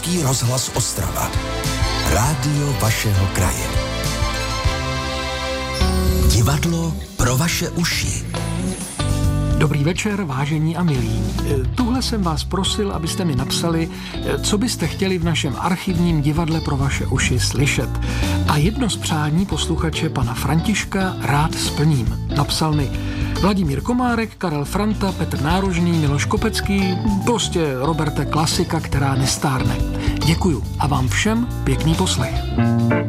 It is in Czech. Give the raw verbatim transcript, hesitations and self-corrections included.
Český rozhlas Ostrava. Rádio vašeho kraje. Divadlo pro vaše uši. Dobrý večer, vážení a milí. Tuhle jsem vás prosil, abyste mi napsali, co byste chtěli v našem archivním divadle pro vaše uši slyšet. A jedno z přání posluchače pana Františka rád splním. Napsal mi Vladimír Komárek, Karel Franta, Petr Nárožný, Miloš Kopecký, prostě Roberta klasika, která nestárne. Děkuju a vám všem pěkný poslech.